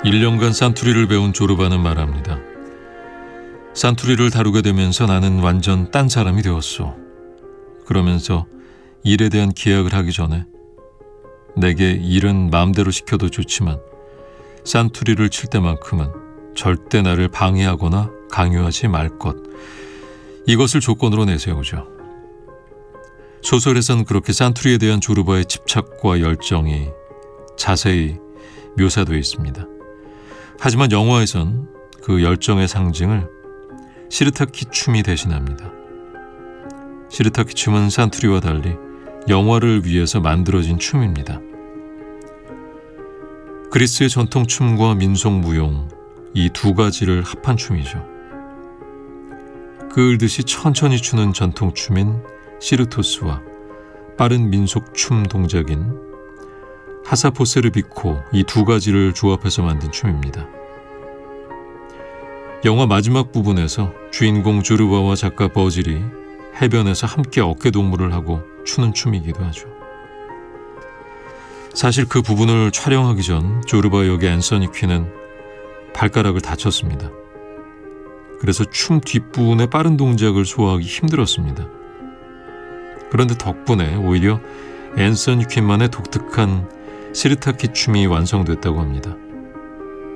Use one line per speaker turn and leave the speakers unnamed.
1년간 산투리를 배운 조르바는 말합니다. 산투리를 다루게 되면서 나는 완전 딴 사람이 되었소. 그러면서 일에 대한 계약을 하기 전에 내게 일은 마음대로 시켜도 좋지만 산투리를 칠 때만큼은 절대 나를 방해하거나 강요하지 말 것. 이것을 조건으로 내세우죠. 소설에선 그렇게 산투리에 대한 조르바의 집착과 열정이 자세히 묘사되어 있습니다. 하지만 영화에선 그 열정의 상징을 시르타키 춤이 대신합니다. 시르타키 춤은 산투리와 달리 영화를 위해서 만들어진 춤입니다. 그리스의 전통 춤과 민속 무용, 이 두 가지를 합한 춤이죠. 그을듯이 천천히 추는 전통 춤인 시르토스와 빠른 민속 춤 동작인 하사포세르비코, 이 두 가지를 조합해서 만든 춤입니다. 영화 마지막 부분에서 주인공 조르바와 작가 버질이 해변에서 함께 어깨동무를 하고 추는 춤이기도 하죠. 사실 그 부분을 촬영하기 전 조르바 역의 앤서니 퀸은 발가락을 다쳤습니다. 그래서 춤 뒷부분의 빠른 동작을 소화하기 힘들었습니다. 그런데 덕분에 오히려 앤서니 퀸만의 독특한 시르타키 춤이 완성됐다고 합니다.